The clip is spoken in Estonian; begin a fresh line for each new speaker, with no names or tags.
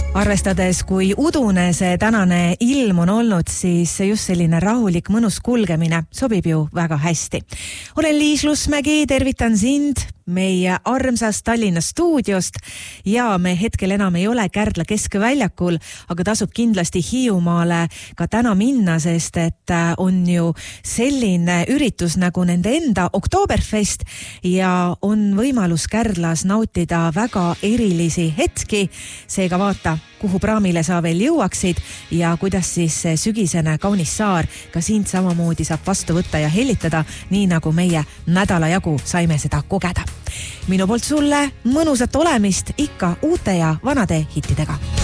Arvestades, kui udune see tänane ilm on olnud, siis just selline rahulik, mõnus kulgemine sobib ju väga hästi. Olen Liis Lusmägi, tervitan sind meie armsast Tallinna stuudiost ja me hetkel enam ei ole Kärdla keskväljakul, aga tasub kindlasti Hiiumaale ka täna minna, sest et on ju selline üritus nagu nende enda Oktoberfest ja on võimalus Kärdlas nautida väga erilisi hetki. Seega vaata, kuhu praamile sa veel jõuaksid ja kuidas siis sügisene kaunis saar ka sind samamoodi saab vastu võtta ja hellitada, nii nagu meie nädala jagu saime seda kogeda. Minu poolt sulle mõnusat olemist ikka uute ja vanade hittidega.